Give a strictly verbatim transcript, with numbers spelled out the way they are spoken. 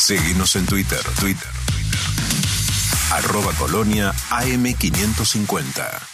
Seguinos en Twitter, Twitter, Twitter. Arroba Colonia A M quinientos cincuenta.